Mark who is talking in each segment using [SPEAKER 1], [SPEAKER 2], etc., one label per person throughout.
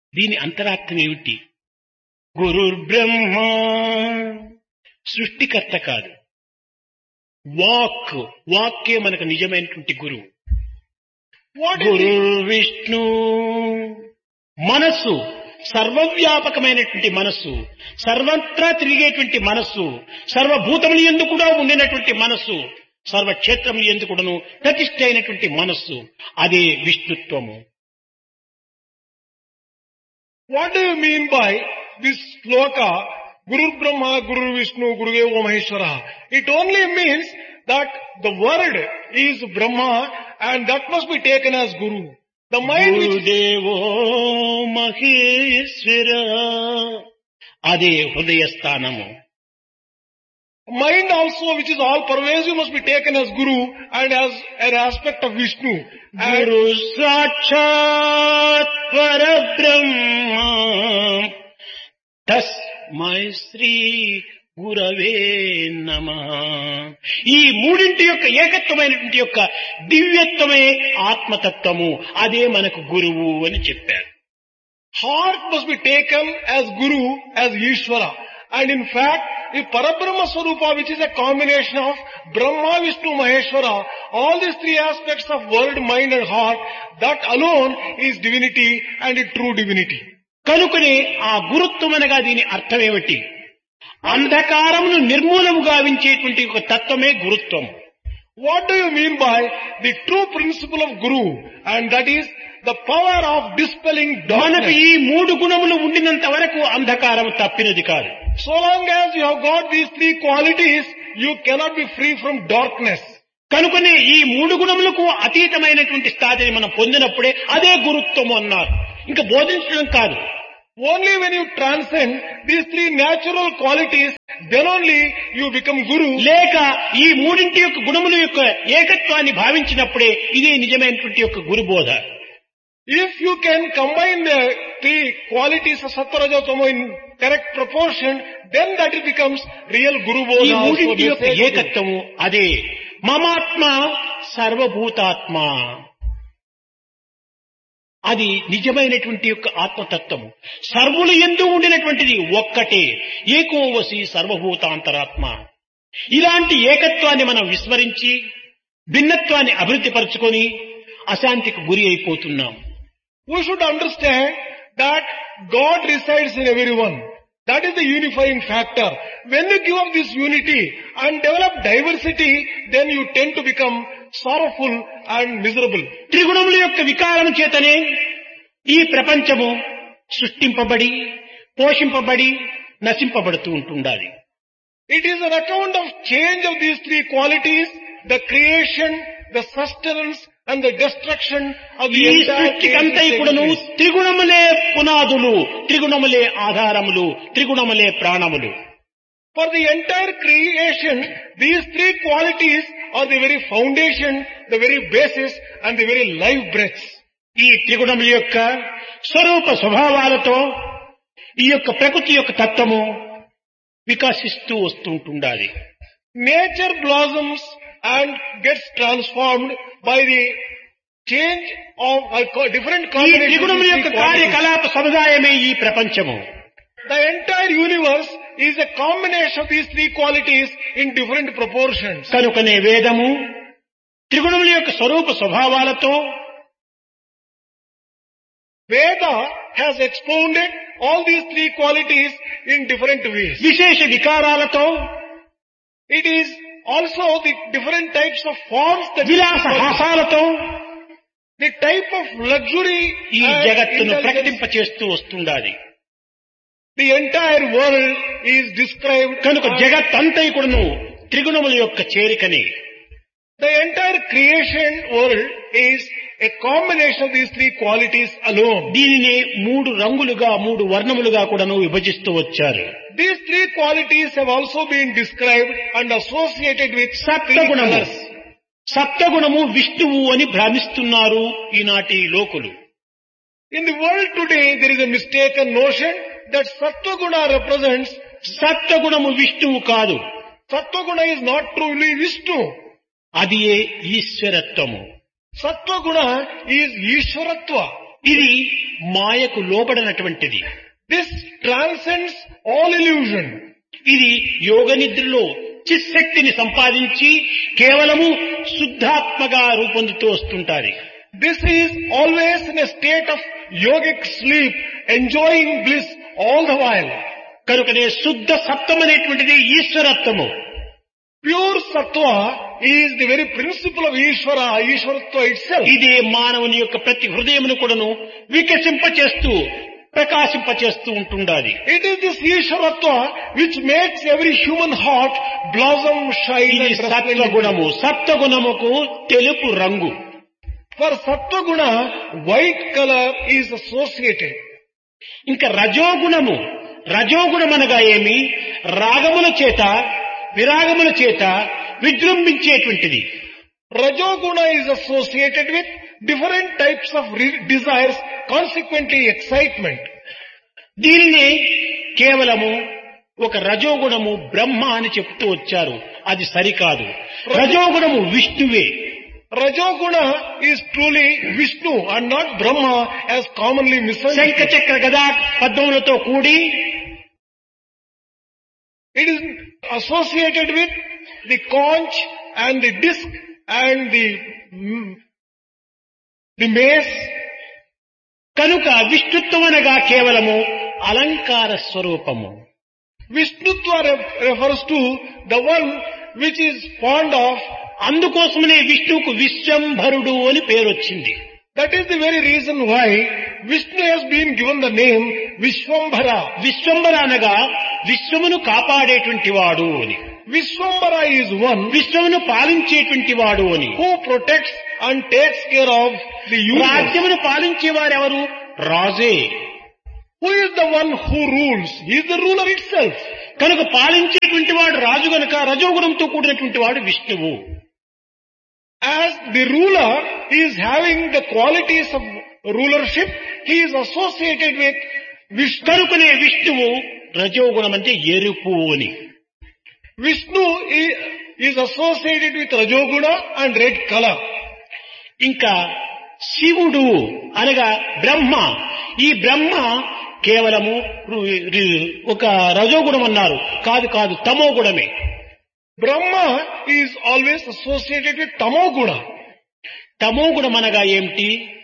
[SPEAKER 1] దీని అంతరార్థం ఏమిటి? గురుర్బ్రహ్మ, సృష్టికర్త కాదు. వాక్కే మనకు నిజమైనటువంటి గురువు. గురు విష్ణు, మనస్సు, సర్వవ్యాపకమైనటువంటి మనస్సు, సర్వత్రా తిరిగేటువంటి మనస్సు, సర్వభూతములు యందు కూడా ఉండినటువంటి మనస్సు, సర్వక్షేత్రములు యందు కూడాను ప్రతిష్ఠ అయినటువంటి మనస్సు, అదే విష్ణుత్వము.
[SPEAKER 2] What do you mean by this sloka, Guru Brahma, Guru Vishnu, Guru Deva Maheshwara? It only means that the word is Brahma and that must be taken as Guru. The mind which
[SPEAKER 1] గురుదేవో Maheshwara, అదే హృదయ స్థానము.
[SPEAKER 2] mind also which is all pervasive must be taken as Guru and as an aspect of Vishnu.
[SPEAKER 1] గురు సాక్షాత్ పరబ్రహ్మ తస్మై శ్రీ గురవే నమః. ఈ మూడింటి యొక్క ఏకత్వమైనటువంటి యొక్క దివ్యత్వమే ఆత్మతత్వము, అదే మనకు గురువు అని చెప్పారు.
[SPEAKER 2] Heart must be taken as Guru, as Ishvara. And in fact, the Parabrahma Swarupa, which is a combination of Brahma, Vishnu, Maheshwara, all these three aspects of world, mind and heart, that alone is divinity and a true divinity.
[SPEAKER 1] కనుకనే ఆ గురుత్వం అనగా దీని అర్థమేమిటి? అంధకారమును నిర్మూలము గావించేటువంటి ఒక తత్వమే గురుత్వం.
[SPEAKER 2] What do you mean by the true principle of Guru? And that is the power of dispelling
[SPEAKER 1] మనకు
[SPEAKER 2] darkness.
[SPEAKER 1] ఈ మూడు గుణములు ఉండినంత వరకు అంధకారం తప్పినది కాదు.
[SPEAKER 2] So long as you have got these three qualities, you cannot be free from darkness.
[SPEAKER 1] కనుకనే ఈ మూడు గుణములకు అతీతమైనటువంటి స్థాయిని మనం పొందినప్పుడే అదే గురుత్వము అన్నారు. ఇంకా బోధించడం కాదు.
[SPEAKER 2] Only when you transcend these three natural qualities, then only you become Guru.
[SPEAKER 1] లేక ఈ మూడింటి యొక్క గుణముల యొక్క ఏకత్వాన్ని భావించినప్పుడే ఇదే నిజమైనటువంటి యొక్క గురుబోధ.
[SPEAKER 2] If you can combine the three qualities of Sattva, Raja, Tamo in correct proportion, then that it becomes real Guru
[SPEAKER 1] ఈ
[SPEAKER 2] Bodha.
[SPEAKER 1] మూడింటి యొక్క ఏకత్వము అదే మమాత్మ సర్వభూతాత్మ, అది నిజమైనటువంటి యొక్క ఆత్మతత్వము. సర్వులు యందు ఉండినటువంటిది ఒక్కటే, ఏకోవసి సర్వభూతాంతరాత్మ. ఇలాంటి ఏకత్వాన్ని మనం విస్మరించి భిన్నత్వాన్ని అభివృద్ధి పరుచుకొని అశాంతికి గురి అయిపోతున్నాం.
[SPEAKER 2] We should understand that God resides in everyone. That is the unifying factor. When you give up this unity and develop diversity, then you tend to become sorrowful and miserable.
[SPEAKER 1] త్రిగుణముల యొక్క వికారం చేతనే ఈ ప్రపంచము సృష్టింపబడి పోషింపబడి నశింపబడుతూ ఉంటుండాలి.
[SPEAKER 2] It is an account of change of these three qualities, the creation, the sustenance and the destruction of the
[SPEAKER 1] ఈ
[SPEAKER 2] entire
[SPEAKER 1] సృష్టికంతా ఇప్పుడును
[SPEAKER 2] creation.
[SPEAKER 1] త్రిగుణములే పునాదులు, త్రిగుణములే ఆధారములు, త్రిగుణములే ప్రాణములు.
[SPEAKER 2] For the entire creation, these three qualities are the very foundation, the very basis and the very life breaths.
[SPEAKER 1] ఈ త్రిగుణముల యొక్క స్వరూప స్వభావాలతో ఈ యొక్క ప్రకృతి యొక్క తత్వము వికసిస్తూ వస్తుంటుండాలి.
[SPEAKER 2] Nature blossoms and gets transformed by the change of different
[SPEAKER 1] ఈ
[SPEAKER 2] combinations of
[SPEAKER 1] త్రిగుణముల
[SPEAKER 2] these
[SPEAKER 1] యొక్క
[SPEAKER 2] three qualities.
[SPEAKER 1] కార్యకలాప సముదాయమే ఈ ప్రపంచము.
[SPEAKER 2] The entire universe is a combination of these three qualities in different proportions.
[SPEAKER 1] కనుకనే వేదము త్రిగుణముల యొక్క స్వరూప స్వభావాలతో
[SPEAKER 2] Veda has expounded all these three qualities in different ways.
[SPEAKER 1] విశేష వికారాలతో
[SPEAKER 2] It is also the different types of forms that
[SPEAKER 1] విలాస హాసాలతో
[SPEAKER 2] the type of luxury
[SPEAKER 1] ఈ
[SPEAKER 2] and
[SPEAKER 1] జగత్తును
[SPEAKER 2] intelligence.
[SPEAKER 1] ప్రకటింపచేస్తూ వస్తుండాలి.
[SPEAKER 2] The entire world is described.
[SPEAKER 1] కనుక జగత్తంతై కూడాను త్రిగుణముల యొక్క చేరికనే.
[SPEAKER 2] The entire creation world is a combination of these three qualities alone.
[SPEAKER 1] దీనిని మూడు రంగులుగా మూడు వర్ణములుగా కూడాను విభజిస్తూ వచ్చారు.
[SPEAKER 2] These three qualities have also been described and associated with three
[SPEAKER 1] సప్తగుణము,
[SPEAKER 2] colors.
[SPEAKER 1] సప్తగుణము విష్ణువు అని భ్రమిస్తున్నారు ఈనాటి లోకులు.
[SPEAKER 2] In the world today, there is a mistaken notion that Sattva-guna represents.
[SPEAKER 1] సప్తగుణము విష్ణువు కాదు,
[SPEAKER 2] Sattva-guna is not truly Vishnu.
[SPEAKER 1] అది ఈశ్వరత్వము.
[SPEAKER 2] Sattva-guna is Ishwaratva.
[SPEAKER 1] ఇది మాయకు లోబడినటువంటిది.
[SPEAKER 2] This transcends all illusion.
[SPEAKER 1] ఇది యోగ నిద్రలో చిశక్తిని సంపాదించి కేవలము శుద్ధాత్మగా రూపొందుతూ వస్తుంటారు.
[SPEAKER 2] This is always in a state of yogic sleep, enjoying bliss all the while.
[SPEAKER 1] కనుకనే శుద్ధ సత్వం అనేటువంటిది ఈశ్వరత్వము.
[SPEAKER 2] Pure sattva is the very principle of Ishwaratva itself.
[SPEAKER 1] ఇదే మానవుని యొక్క ప్రతి హృదయమును కూడాను వికసింపచేస్తూ ప్రకాశింపచేస్తూ ఉంటుండాలి.
[SPEAKER 2] It is this Ishwaratva which makes every human heart blossom, shine
[SPEAKER 1] ఇది
[SPEAKER 2] and
[SPEAKER 1] సత్వగుణము. సత్వగుణముకు తెలుపు రంగు.
[SPEAKER 2] For Sattva Guna, white color is associated.
[SPEAKER 1] ఇంకా రజోగుణము. రజోగుణమనగా ఏమి? రాగముల చేత విరాగముల చేత విజృంభించేటువంటిది.
[SPEAKER 2] Rajoguna is associated with different types of desires, consequently excitement.
[SPEAKER 1] దీనిని కేవలము ఒక రజోగుణము బ్రహ్మ అని చెప్తూ వచ్చారు. అది సరికాదు. రజోగుణము విష్ణువే.
[SPEAKER 2] Rajoguna is truly Vishnu and not Brahma as commonly misunderstood.
[SPEAKER 1] శంఖచక్ర గదా పద్మములతో కూడి
[SPEAKER 2] It is associated with the conch and the disc and the mace.
[SPEAKER 1] కనుక విష్ణుత్వం అనగా కేవలము అలంకార స్వరూపము.
[SPEAKER 2] Vishnutva refers to the one which is fond of.
[SPEAKER 1] అందుకోసమనే విష్ణువుకు విశ్వంభరుడు అని పేరు వచ్చింది.
[SPEAKER 2] That is the very reason why Vishnu has been given the name Vishwambhara.
[SPEAKER 1] Vishwambhara అనగా విశ్వమును కాపాడేటువంటి వాడు అని.
[SPEAKER 2] Vishwambhara is one
[SPEAKER 1] విశ్వమును పాలించేటువంటి వాడు అని.
[SPEAKER 2] who protects and takes care of the universe.
[SPEAKER 1] రాజ్యమును పాలించేవారెవరు? రాజే.
[SPEAKER 2] Who is the one who rules? He is the ruler itself.
[SPEAKER 1] కనుక పాలించేటువంటి వాడు రాజు గనుక రజోగుణంతో కూడినటువంటి వాడు విష్ణువు.
[SPEAKER 2] As the ruler is having the qualities of rulership, he is associated with Vishnu.
[SPEAKER 1] కనుకనే విష్ణువు రజోగుణం అంటే ఎరుపు అని.
[SPEAKER 2] Vishnu is associated with Rajoguna and red color.
[SPEAKER 1] ఇంకా శివుడు అనగా బ్రహ్మ. ఈ బ్రహ్మ కేవలము ఒక రజోగుణం అన్నారు. కాదు తమో గుణమే.
[SPEAKER 2] Brahma is always associated with Tamoguna.
[SPEAKER 1] తమో గుణం అనగా ఏమిటి?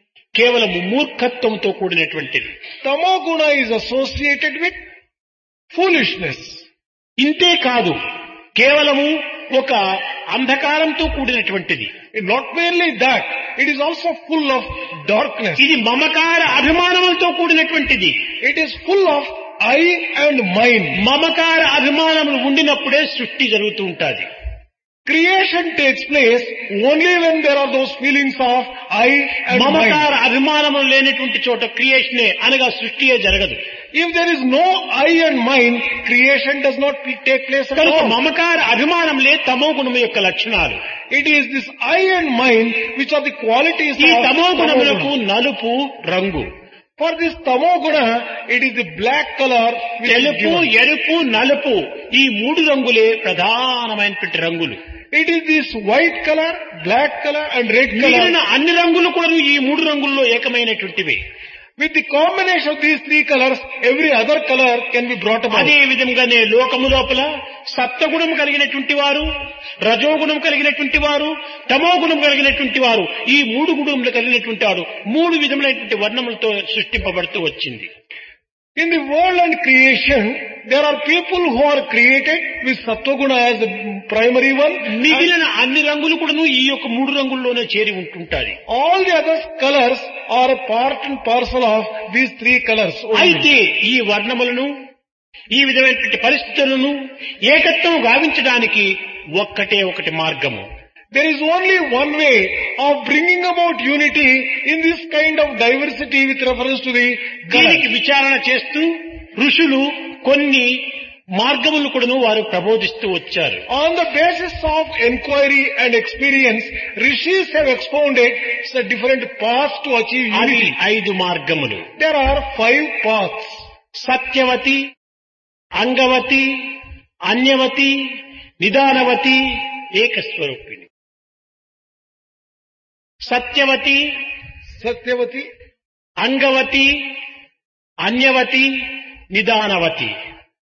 [SPEAKER 1] కేవలము మూర్ఖత్వంతో కూడినటువంటిది.
[SPEAKER 2] Tamoguna is associated with foolishness.
[SPEAKER 1] ఇంతే కాదు, కేవలము ఒక అంధకారంతో కూడినటువంటిది.
[SPEAKER 2] Not merely that, it is also full of darkness.
[SPEAKER 1] ఇది మమకార అభిమానములతో కూడినటువంటిది.
[SPEAKER 2] It is full of I and mine.
[SPEAKER 1] మమకార అభిమానములు ఉండినప్పుడే సృష్టి జరుగుతూ ఉంటుంది.
[SPEAKER 2] Creation takes place only when there are those feelings of I and
[SPEAKER 1] మమకార
[SPEAKER 2] mine.
[SPEAKER 1] అభిమానములు లేనటువంటి చోట క్రియేషనే అనగా సృష్టియే జరగదు.
[SPEAKER 2] If there is no I and mine, creation does not take place at
[SPEAKER 1] కనుక
[SPEAKER 2] all.
[SPEAKER 1] మమకార అభిమానములే తమో గుణము యొక్క లక్షణాలు.
[SPEAKER 2] It is this I and mine which are the qualities
[SPEAKER 1] ఈ
[SPEAKER 2] of
[SPEAKER 1] తమో గుణములకు
[SPEAKER 2] Tamoguna.
[SPEAKER 1] నలుపు రంగు.
[SPEAKER 2] For this Tamoguna, it is the black color which is
[SPEAKER 1] తెలుపు,
[SPEAKER 2] given.
[SPEAKER 1] ఎరుపు, నలుపు ఈ మూడు రంగులే ప్రధానమైనటువంటి రంగులు.
[SPEAKER 2] It is this white color, black color and red
[SPEAKER 1] మిగిలిన
[SPEAKER 2] color.
[SPEAKER 1] అన్ని రంగులు కూడా ఈ మూడు రంగుల్లో ఏకమైనటువంటివి.
[SPEAKER 2] With the combination of these three colors, every other color can be brought about.
[SPEAKER 1] అదే విధంగానే లోకము లోపల సత్వగుణం కలిగినటువంటి వారు, రజోగుణం కలిగినటువంటి వారు, తమో గుణం కలిగినటువంటి వారు, ఈ మూడు గుణములు కలిగినటువంటి వారు మూడు విధములైనటువంటి వర్ణములతో సృష్టింపబడుతూ వచ్చింది.
[SPEAKER 2] In the world and creation, there are people who are created with Sattva-guna as the primary one.
[SPEAKER 1] మిగిలిన అన్ని రంగులు కూడాను ఈ యొక్క మూడు రంగుల్లోనే చేరి ఉంటుంటాయి.
[SPEAKER 2] All the other colors are a part and parcel of these three colors.
[SPEAKER 1] అయితే ఈ వర్ణములను ఈ విధమైనటువంటి పరిస్థితులను ఏకత్వం గావించడానికి ఒకటి మార్గము.
[SPEAKER 2] There is only one way of bringing about unity in this kind of diversity with reference to the
[SPEAKER 1] దీనికి
[SPEAKER 2] colors.
[SPEAKER 1] విచారణ చేస్తూ ఋషులు కొన్ని మార్గములు కూడాను వారు ప్రబోధిస్తూ వచ్చారు.
[SPEAKER 2] On the basis of inquiry and experience, rishis have expounded the different paths to achieve
[SPEAKER 1] అవి
[SPEAKER 2] unity.
[SPEAKER 1] 5 మార్గములు.
[SPEAKER 2] There are 5 paths.
[SPEAKER 1] Satyavathi, Angavati, అన్యవతి, నిదానవతి, ఏకస్వరూపిణి. Satyavathi,
[SPEAKER 2] Satyavati,
[SPEAKER 1] Angavati, అన్యవతి, నిదానవతి.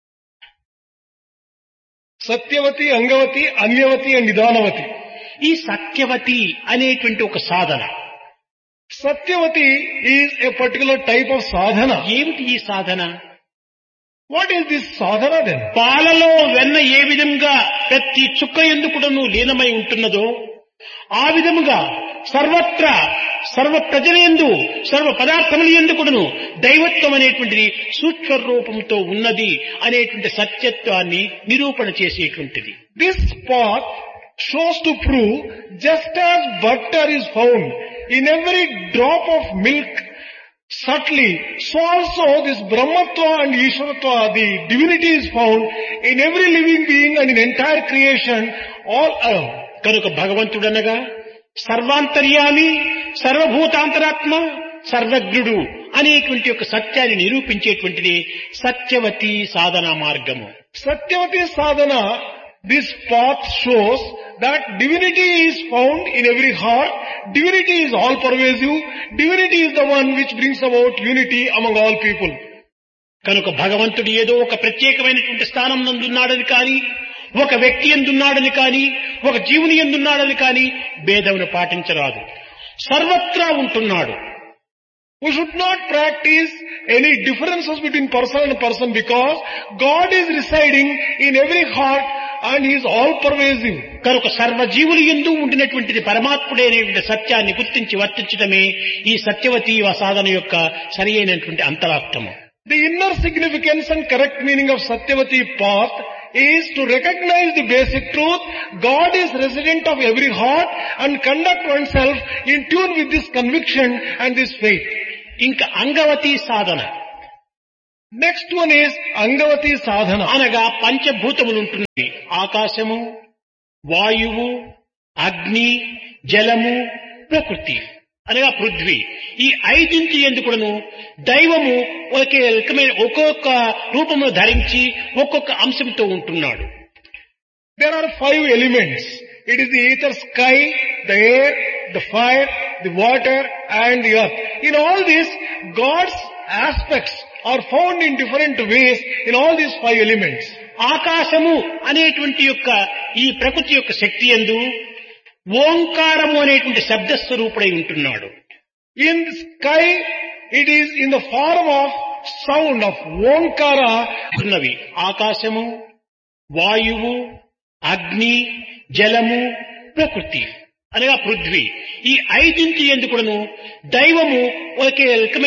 [SPEAKER 2] Satyavati, Angavati, Anyavati and Nidanavati.
[SPEAKER 1] ఈ సత్యవతి అనేటువంటి ఒక సాధన.
[SPEAKER 2] Satyavati is a particular type of sadhana.
[SPEAKER 1] ఏమిటి ఈ సాధన?
[SPEAKER 2] What is this sadhana then?
[SPEAKER 1] పాలలో వెన్న ఏ విధంగా ప్రతి చుక్క ఎందుకుడను లీనమై ఉంటున్నదో ఆ విధముగా సర్వత్రా సర్వ ప్రజలందు సర్వ పదార్థముల ఎందుకుడను దైవత్వం అనేటువంటిది సూక్ష్మ రూపంతో ఉన్నది అనేటువంటి సత్యత్వాన్ని నిరూపణ చేసేటువంటిది.
[SPEAKER 2] This path shows to prove just as butter is found in every drop of milk subtly, so also this Brahmatva and Ishwaratva, the divinity is found in every living being and in entire creation all around.
[SPEAKER 1] కనుక భగవంతుడనగా సర్వాంతర్యామి, సర్వభూతాంతరాత్మ, సర్వజ్ఞుడు అనేటువంటి ఒక సత్యాన్ని నిరూపించేటువంటిది సత్యవతి సాధనా మార్గము.
[SPEAKER 2] Satyavati sadhana, this path shows that divinity is found in every heart, divinity is all pervasive, divinity is the one which brings about unity among all people.
[SPEAKER 1] కనుక భగవంతుడు ఏదో ఒక ప్రత్యేకమైనటువంటి స్థానం నందున్నాడని కానీ, ఒక వ్యక్తి ఎందున్నాడని కానీ, ఒక జీవుని ఎందున్నాడని కానీ భేదమును పాటించరాదు. సర్వత్రా ఉంటున్నాడు.
[SPEAKER 2] We should not practice any differences between person and person because God is residing in every heart and He is all pervasive.
[SPEAKER 1] కనుక సర్వజీవులు యందు ఉండినటువంటిది పరమాత్ముడైనటువంటి సత్యాన్ని గుర్తించి వర్తించడమే ఈ సత్యవతి సాధన యొక్క సరి అయినటువంటి అంతరార్థము.
[SPEAKER 2] The inner significance and correct meaning of Satyavati path is to recognize the basic truth. God is resident of every heart and conduct oneself in tune with this conviction and this faith.
[SPEAKER 1] ఇంకా అంగవతి సాధన.
[SPEAKER 2] Next one is Angavati sadhana.
[SPEAKER 1] అనగా పంచభూతములు ఉంటున్నవి. ఆకాశము, వాయువు, అగ్ని, జలము, ప్రకృతి అనగా పృథ్వీ. ఈ ఐదింటి ఎందుకును దైవము ఒకే రకమైన ఒక్కొక్క రూపమును ధరించి ఒక్కొక్క అంశంతో ఉంటున్నాడు.
[SPEAKER 2] There are 5 elements. It is the ether, sky, the air, the fire, the water and the earth. In all this, God's aspects are found in different ways in all these 5 elements.
[SPEAKER 1] ఆకాశము అనేటువంటి యొక్క ఈ ప్రకృతి యొక్క శక్తి యందు ఓంకారము అనేటువంటి శబ్ద స్వరూపుడై ఉంటున్నాడు.
[SPEAKER 2] In sky, it is in the form of sound of Omkara.
[SPEAKER 1] ఉన్నవి ఆకాశము, వాయువు, అగ్ని, జలము, ప్రకృతి అనగా పృథ్వీ. ఈ ఐదింటి ఎందుకును దైవము ఒకే రకమైన